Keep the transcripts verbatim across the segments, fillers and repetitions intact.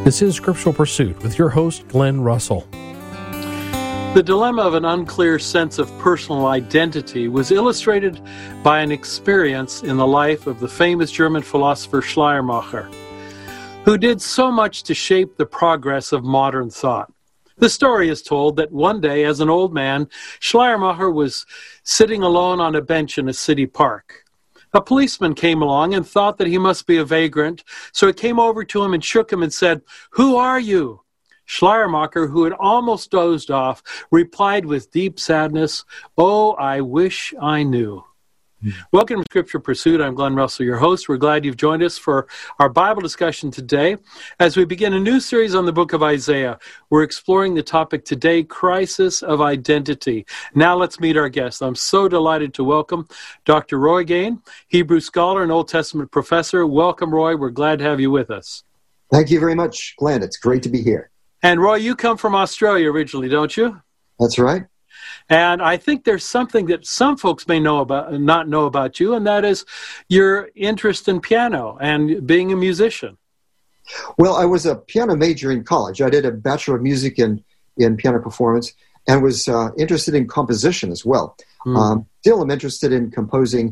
This is Scriptural Pursuit with your host, Glenn Russell. The dilemma of an unclear sense of personal identity was illustrated by an experience in the life of the famous German philosopher Schleiermacher, who did so much to shape the progress of modern thought. The story is told that one day, as an old man, Schleiermacher was sitting alone on a bench in a city park. A policeman came along and thought that he must be a vagrant, so he came over to him and shook him and said, "Who are you?" Schleiermacher, who had almost dozed off, replied with deep sadness, "Oh, I wish I knew." Mm. Welcome to Scripture Pursuit. I'm Glenn Russell, your host. We're glad you've joined us for our Bible discussion today. As we begin a new series on the book of Isaiah, we're exploring the topic today, Crisis of Identity. Now let's meet our guest. I'm so delighted to welcome Doctor Roy Gane, Hebrew scholar and Old Testament professor. Welcome, Roy. We're glad to have you with us. Thank you very much, Glenn. It's great to be here. And Roy, you come from Australia originally, don't you? That's right. And I think there's something that some folks may know about, not know about you, and that is your interest in piano and being a musician. Well, I was a piano major in college. I did a Bachelor of Music in, in piano performance and was uh, interested in composition as well. Mm. Um, still am interested in composing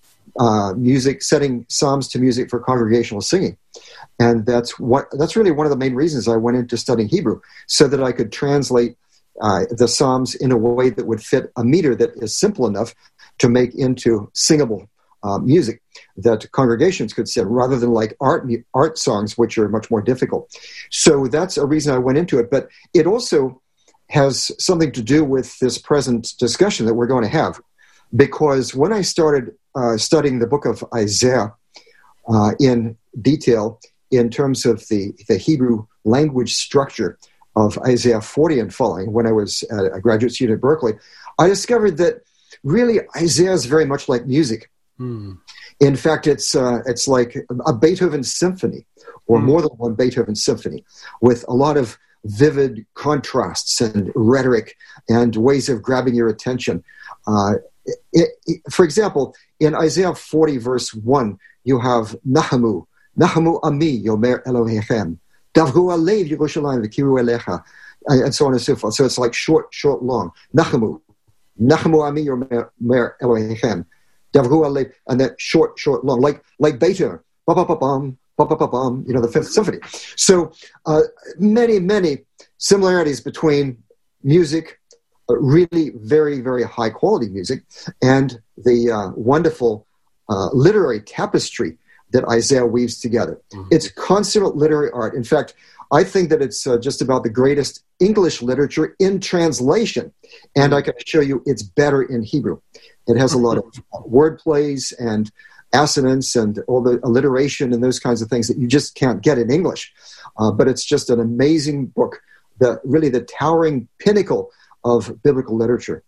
uh, music, setting psalms to music for congregational singing. And that's what that's really one of the main reasons I went into studying Hebrew, so that I could translate uh, the Psalms in a way that would fit a meter that is simple enough to make into singable uh, music that congregations could sing, rather than like art art songs, which are much more difficult. So that's a reason I went into it. But it also has something to do with this present discussion that we're going to have, because when I started uh, studying the book of Isaiah uh, in detail, in terms of the, the Hebrew language structure of Isaiah forty and following, when I was at a graduate student at Berkeley, I discovered that really Isaiah is very much like music. Mm. In fact, it's uh, it's like a Beethoven symphony, or mm. more than one Beethoven symphony, with a lot of vivid contrasts and rhetoric and ways of grabbing your attention. Uh, it, it, for example, in Isaiah forty, verse one, you have Nahamu, Nahamu ami yomer Elohechem, Davru alev Yerushalayim v'kiru elecha, and so on and so forth. So it's like short, short, long. Nahamu, Nahamu ami yomer Elohechem, Davru alev, and then short, short, long, like like Beethoven, ba ba ba bum, ba ba ba bum, you know, the Fifth Symphony. So uh, many, many similarities between music, uh, really very, very high quality music, and the uh, wonderful uh, literary tapestry that Isaiah weaves together. Mm-hmm. It's consummate literary art. In fact, I think that it's uh, just about the greatest English literature in translation. And I can assure you it's better in Hebrew. It has a lot of word plays and assonance and all the alliteration and those kinds of things that you just can't get in English. Uh, but it's just an amazing book, the really the towering pinnacle of biblical literature.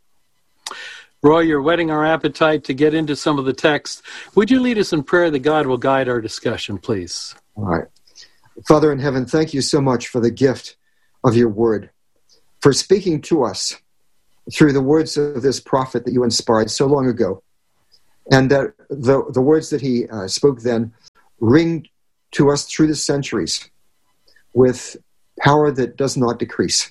Roy, you're whetting our appetite to get into some of the text. Would you lead us in prayer that God will guide our discussion, please? All right. Father in heaven, thank you so much for the gift of your word, for speaking to us through the words of this prophet that you inspired so long ago, and that the, the words that he uh, spoke then ring to us through the centuries with power that does not decrease.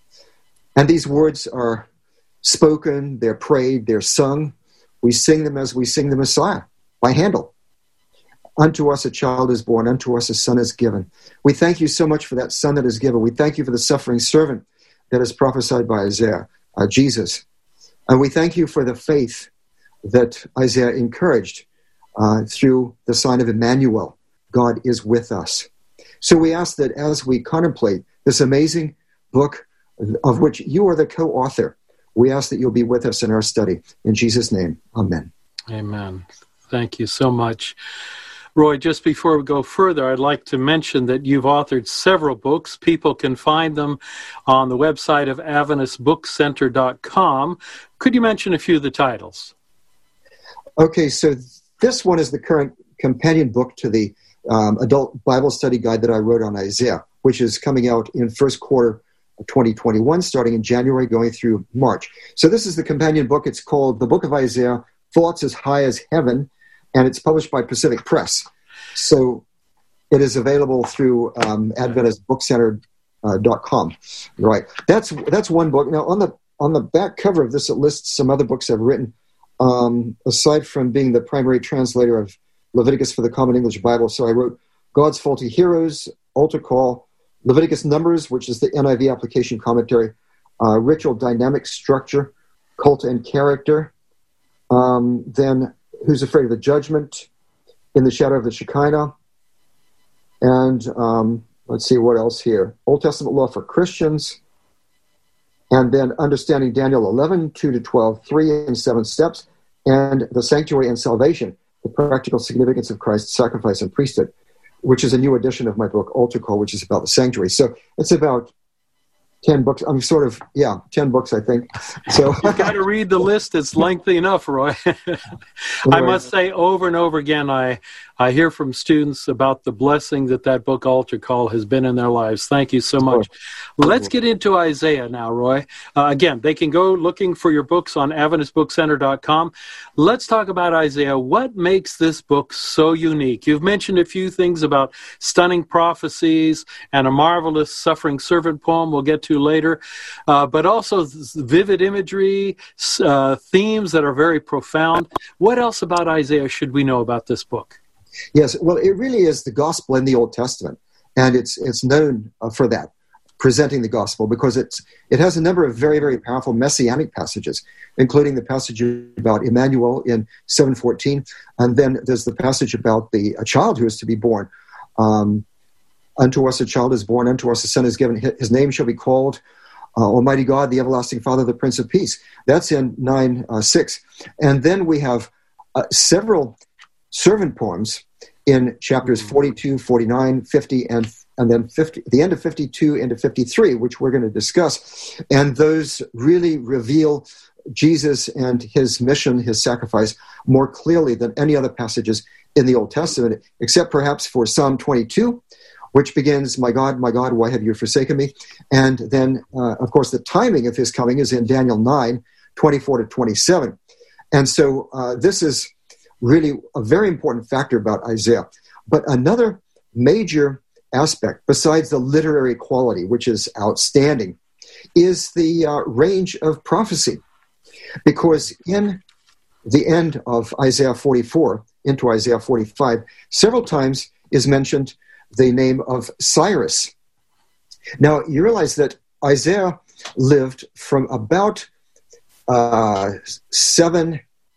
And these words are spoken, they're prayed, they're sung. We sing them as we sing the Messiah by Handel. Unto us a child is born, unto us a son is given. We thank you so much for that son that is given. We thank you for the suffering servant that is prophesied by Isaiah, uh, Jesus. And we thank you for the faith that Isaiah encouraged uh, through the sign of Emmanuel. God is with us. So we ask that as we contemplate this amazing book of which you are the co-author, we ask that you'll be with us in our study. In Jesus' name, amen. Amen. Thank you so much. Roy, just before we go further, I'd like to mention that you've authored several books. People can find them on the website of Adventist Book Center dot com. Could you mention a few of the titles? Okay, so this one is the current companion book to the um, adult Bible study guide that I wrote on Isaiah, which is coming out in first quarter of twenty twenty-one, starting in January, going through March. So this is the companion book. It's called The Book of Isaiah, Thoughts as High as Heaven, and it's published by Pacific Press. So It is available through um, Adventist Book Center dot com. Right. That's that's one book. Now, on the on the back cover of this, it lists some other books I've written. Um, aside from being the primary translator of Leviticus for the Common English Bible, so I wrote God's Faulty Heroes, Altar Call, Leviticus Numbers, which is the N I V application commentary, uh, Ritual Dynamic Structure, Cult and Character, um, then Who's Afraid of the Judgment, In the Shadow of the Shekinah, and um, let's see what else here. Old Testament Law for Christians, and then Understanding Daniel eleven, two to twelve, three and seven steps, and The Sanctuary and Salvation, the Practical Significance of Christ's Sacrifice and Priesthood, which is a new edition of my book, Altar Call, which is about the sanctuary. So it's about ten books. I'm sort of, yeah, ten books, I think. So you've got to read the list. It's lengthy enough, Roy. I must say over and over again, I, I hear from students about the blessing that that book, Altar Call, has been in their lives. Thank you so much. Let's get into Isaiah now, Roy. Uh, again, they can go looking for your books on Adventist Book Center dot com. Let's talk about Isaiah. What makes this book so unique? You've mentioned a few things about stunning prophecies and a marvelous suffering servant poem we'll get to later, uh, but also vivid imagery, uh, themes that are very profound. What else about Isaiah should we know about this book? Yes, well, it really is the gospel in the Old Testament, and it's it's known uh, for that, presenting the gospel, because it's it has a number of very, very powerful messianic passages, including the passage about Emmanuel in seven fourteen, and then there's the passage about the a child who is to be born. Um, unto us a child is born, unto us a son is given, his name shall be called uh, Almighty God, the everlasting Father, the Prince of Peace. That's in nine six. And then we have uh, several servant poems in chapters forty-two, forty-nine, fifty, and and then fifty, the end of fifty-two into fifty-three, which we're going to discuss. And those really reveal Jesus and his mission, his sacrifice, more clearly than any other passages in the Old Testament, except perhaps for Psalm twenty-two, which begins, "My God, my God, why have you forsaken me?" And then, uh, of course, the timing of his coming is in Daniel nine, twenty-four to twenty-seven. And so uh, this is really a very important factor about Isaiah. But another major aspect, besides the literary quality, which is outstanding, is the uh, range of prophecy. Because in the end of Isaiah forty-four into Isaiah forty-five, several times is mentioned the name of Cyrus. Now, you realize that Isaiah lived from about uh, seven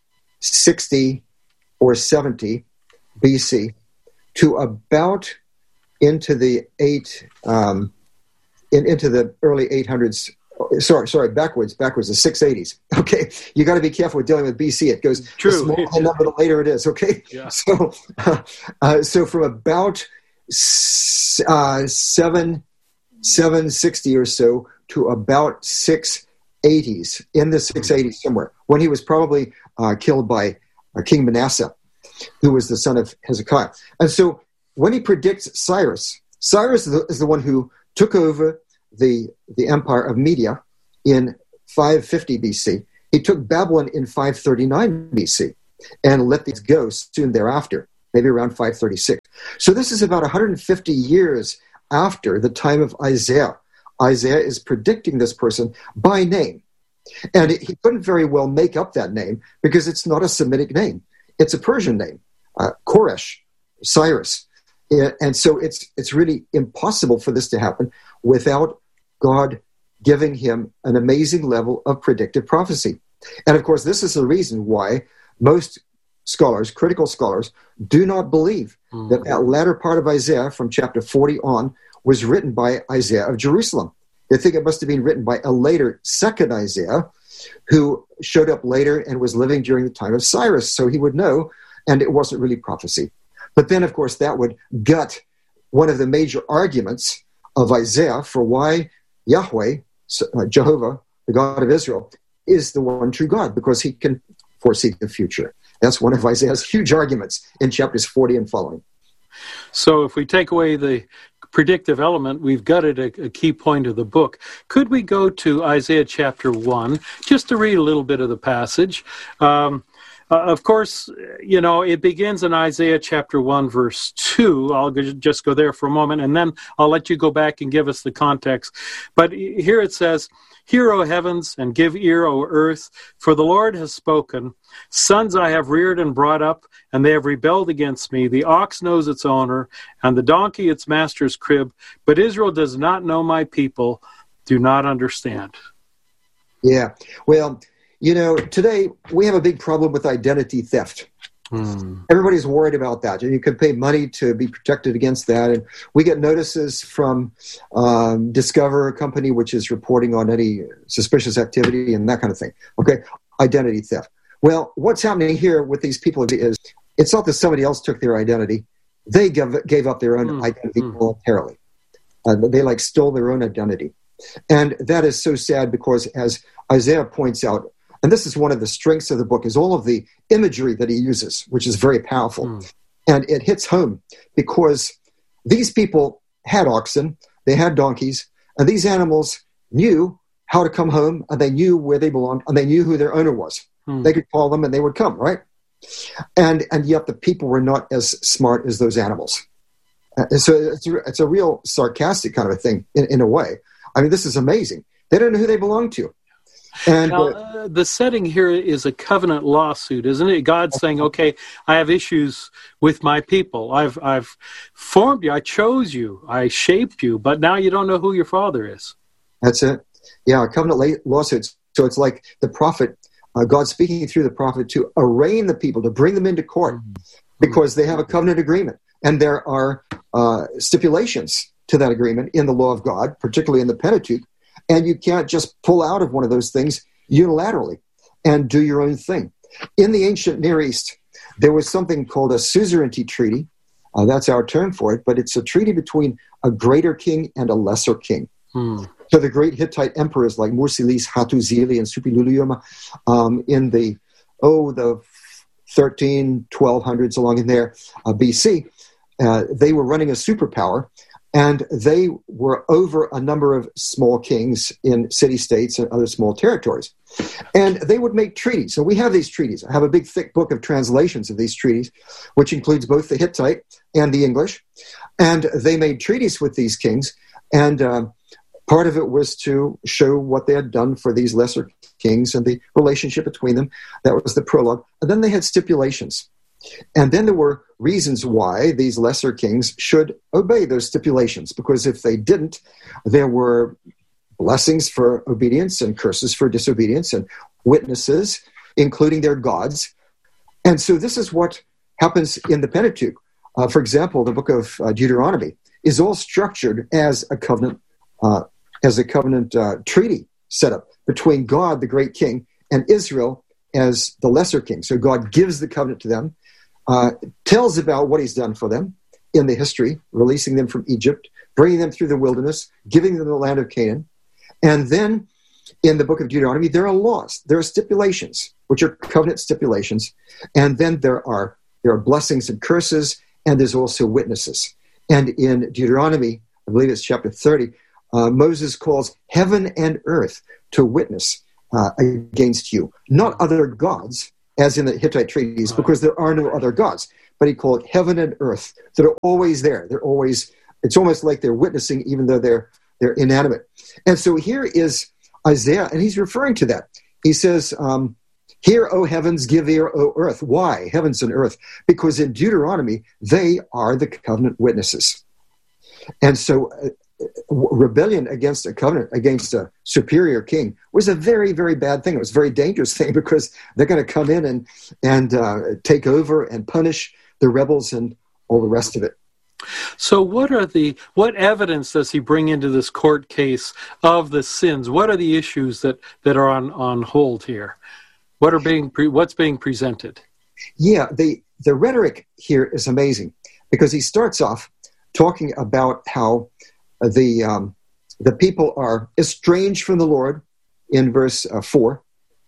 sixty or seventy B C to about into the eight um, in, into the early eight hundreds. Sorry, sorry, backwards, backwards, the six eighties. Okay, you got to be careful with dealing with B C. It goes True. The smaller the number, the later it is. Okay, yeah. so uh, uh, so from about uh, seven seven sixty or so to about six eighties, in the six eighties somewhere, when he was probably uh, killed by uh, King Manasseh, who was the son of Hezekiah. And so when he predicts Cyrus, Cyrus is the, is the one who took over the, the empire of Media in five fifty B C. He took Babylon in five thirty-nine B C and let these go soon thereafter, maybe around five thirty-six. So this is about one hundred fifty years after the time of Isaiah. Isaiah is predicting this person by name. And he couldn't very well make up that name because it's not a Semitic name. It's a Persian name, uh, Koresh, Cyrus. And so it's it's really impossible for this to happen without God giving him an amazing level of predictive prophecy. And of course, this is the reason why most scholars, critical scholars, do not believe mm. that that latter part of Isaiah from chapter forty on was written by Isaiah of Jerusalem. They think it must have been written by a later second Isaiah who showed up later and was living during the time of Cyrus, so he would know, and it wasn't really prophecy. But then, of course, that would gut one of the major arguments of Isaiah for why Yahweh, Jehovah, the God of Israel, is the one true God, because he can foresee the future. That's one of Isaiah's huge arguments in chapters forty and following. So if we take away the predictive element, we've gutted a, a key point of the book. Could we go to Isaiah chapter one, just to read a little bit of the passage? Um, Uh, of course, you know, it begins in Isaiah chapter one, verse two. I'll just go there for a moment, and then I'll let you go back and give us the context. But here it says, "Hear, O heavens, and give ear, O earth, for the Lord has spoken. Sons I have reared and brought up, and they have rebelled against me. The ox knows its owner, and the donkey its master's crib, but Israel does not know, my people do not understand." Yeah, well, you know, today we have a big problem with identity theft. Hmm. Everybody's worried about that. You can pay money to be protected against that. And we get notices from um, Discover, a company which is reporting on any suspicious activity and that kind of thing. Okay, identity theft. Well, what's happening here with these people is it's not that somebody else took their identity. They gave, gave up their own hmm. identity hmm. voluntarily. Uh, they like stole their own identity. And that is so sad because, as Isaiah points out, and this is one of the strengths of the book, is all of the imagery that he uses, which is very powerful. Mm. And it hits home because these people had oxen, they had donkeys, and these animals knew how to come home, and they knew where they belonged, and they knew who their owner was. Mm. They could call them, and they would come, right? And and yet the people were not as smart as those animals. Uh, so it's a, it's a real sarcastic kind of a thing in, in a way. I mean, this is amazing. They don't know who they belong to. And now, uh, the setting here is a covenant lawsuit, isn't it? God's saying, okay, I have issues with my people. I've I've formed you. I chose you. I shaped you. But now you don't know who your father is. That's it. Yeah, a covenant lawsuit. So it's like the prophet, uh, God speaking through the prophet to arraign the people, to bring them into court mm-hmm. because they have a covenant agreement. And there are uh, stipulations to that agreement in the law of God, particularly in the Pentateuch. And you can't just pull out of one of those things unilaterally and do your own thing. In the ancient Near East, there was something called a suzerainty treaty. Uh, that's our term for it, but it's a treaty between a greater king and a lesser king. Hmm. So the great Hittite emperors like Mursilis, Hattusili, and Suppiluliuma um, in the, oh, the thirteen, twelve hundreds along in there, uh, B C, uh, they were running a superpower. And they were over a number of small kings in city-states and other small territories. And they would make treaties. So we have these treaties. I have a big, thick book of translations of these treaties, which includes both the Hittite and the English. And they made treaties with these kings. And uh, part of it was to show what they had done for these lesser kings and the relationship between them. That was the prologue. And then they had stipulations. And then there were reasons why these lesser kings should obey those stipulations, because if they didn't, there were blessings for obedience and curses for disobedience and witnesses, including their gods. And so this is what happens in the Pentateuch. Uh, for example, the book of uh, Deuteronomy is all structured as a covenant, uh, as a covenant uh, treaty set up between God, the great king, and Israel as the lesser king. So God gives the covenant to them. Uh, tells about what he's done for them in the history, releasing them from Egypt, bringing them through the wilderness, giving them the land of Canaan. And then in the book of Deuteronomy, there are laws, there are stipulations, which are covenant stipulations. And then there are there are blessings and curses, and there's also witnesses. And in Deuteronomy, I believe it's chapter thirty, uh, Moses calls heaven and earth to witness uh, against you, not other gods, as in the Hittite treaties, because there are no other gods. But he called it heaven and earth that are always there. They're always, it's almost like they're witnessing even though they're they're inanimate. And so here is Isaiah, and he's referring to that. He says, um, hear, O heavens, give ear, O earth. Why? Heavens and earth. Because in Deuteronomy, they are the covenant witnesses. And so uh, rebellion against a covenant, against a superior king, was a very, very bad thing. It was a very dangerous thing because they're going to come in and and uh, take over and punish the rebels and all the rest of it. So what are the what evidence does he bring into this court case of the sins? What are the issues that, that are on, on hold here? What are being pre, what's being presented? Yeah, the the rhetoric here is amazing because he starts off talking about how the um, the people are estranged from the Lord in verse uh, four,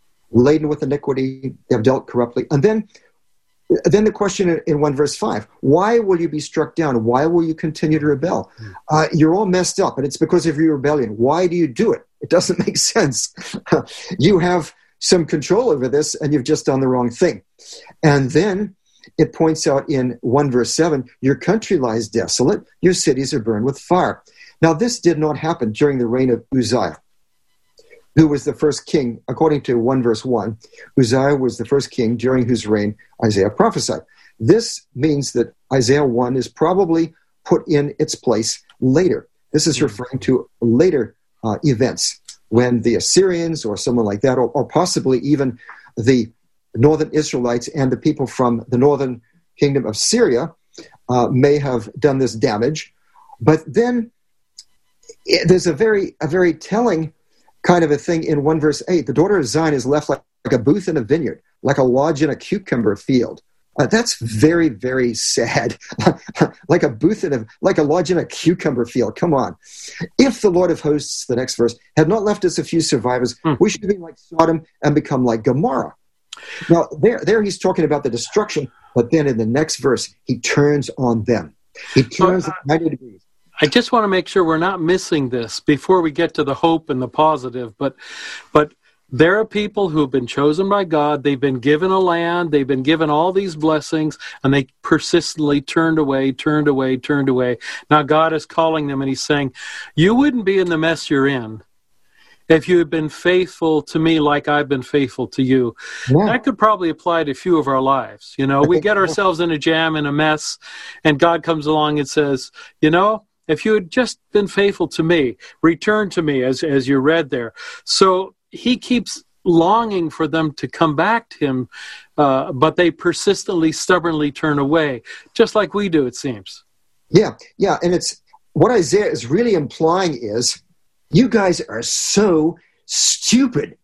laden with iniquity, they have dealt corruptly. And then then the question in, in one verse five, why will you be struck down? Why will you continue to rebel? Uh, you're all messed up, and it's because of your rebellion. Why do you do it? It doesn't make sense. you have some control over this, and you've just done the wrong thing. And then it points out in one verse seven, your country lies desolate, your cities are burned with fire. Now, this did not happen during the reign of Uzziah, who was the first king, according to one verse one. Uzziah was the first king during whose reign Isaiah prophesied. This means that Isaiah one is probably put in its place later. This is referring to later uh, events when the Assyrians or someone like that, or, or possibly even the northern Israelites and the people from the northern kingdom of Syria uh, may have done this damage. But then it, there's a very, a very telling kind of a thing in one verse eight. The daughter of Zion is left like, like a booth in a vineyard, like a lodge in a cucumber field. Uh, that's very, very sad. Like a booth in a, like a lodge in a cucumber field. Come on. If the Lord of hosts, the next verse, had not left us a few survivors, hmm. we should have been like Sodom and become like Gomorrah. Now, there, there he's talking about the destruction, but then in the next verse, he turns on them. He turns uh, ninety degrees. I just want to make sure we're not missing this before we get to the hope and the positive, but, but there are people who have been chosen by God. They've been given a land. They've been given all these blessings, and they persistently turned away, turned away, turned away. Now God is calling them, and he's saying, you wouldn't be in the mess you're in if you had been faithful to me like I've been faithful to you. Yeah. That could probably apply to a few of our lives. You know, we get ourselves in a jam, in a mess, and God comes along and says, you know, if you had just been faithful to me, return to me, as as you read there. So he keeps longing for them to come back to him, uh, but they persistently, stubbornly turn away, just like we do, it seems. Yeah, yeah, and it's what Isaiah is really implying is, you guys are so stupid,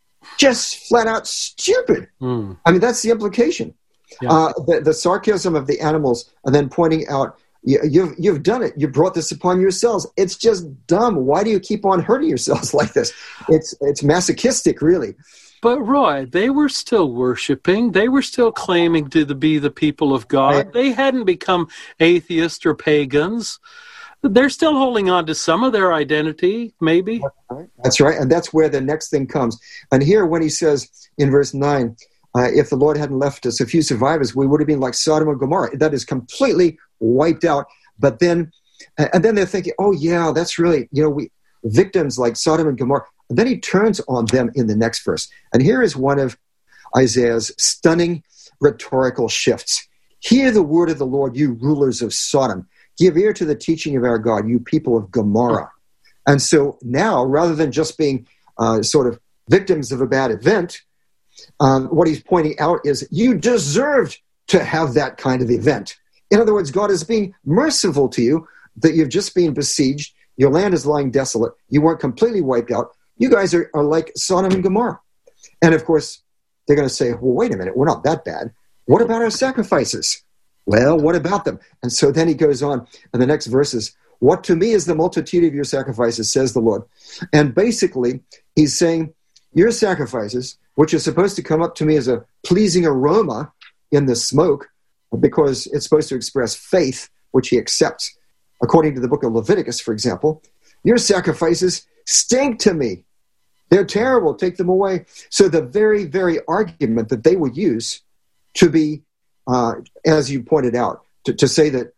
just flat out stupid. Mm. I mean, that's the implication. Yeah. Uh, the, the sarcasm of the animals, and then pointing out, you, you've you've done it. You brought this upon yourselves. It's just dumb. Why do you keep on hurting yourselves like this? It's it's masochistic, really. But Roy, they were still worshiping. They were still claiming to be the people of God. They hadn't become atheists or pagans. They're still holding on to some of their identity, maybe. That's right. That's right. And that's where the next thing comes. And here when he says in verse nine, uh, if the Lord hadn't left us a few survivors, we would have been like Sodom and Gomorrah. That is completely wiped out. But then, and then they're thinking, oh yeah, that's really, you know, we victims like Sodom and Gomorrah. And then he turns on them in the next verse. And here is one of Isaiah's stunning rhetorical shifts. Hear the word of the Lord, you rulers of Sodom. Give ear to the teaching of our God, you people of Gomorrah. And so now, rather than just being uh, sort of victims of a bad event, um, what he's pointing out is you deserved to have that kind of event. In other words, God is being merciful to you that you've just been besieged. Your land is lying desolate. You weren't completely wiped out. You guys are, are like Sodom and Gomorrah. And of course, they're going to say, well, wait a minute, we're not that bad. What about our sacrifices? Well, what about them? And so then he goes on, and the next verse is, what to me is the multitude of your sacrifices, says the Lord. And basically, he's saying, your sacrifices, which are supposed to come up to me as a pleasing aroma in the smoke, because it's supposed to express faith, which he accepts. According to the book of Leviticus, for example, your sacrifices stink to me. They're terrible. Take them away. So the very, very argument that they would use to be, uh, as you pointed out, to, to say that